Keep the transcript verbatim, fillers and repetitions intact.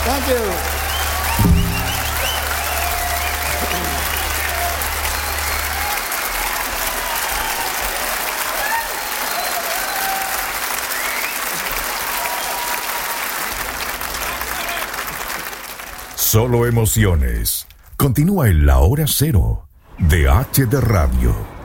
Thank you. Solo emociones. Continúa en la hora cero de H D Radio.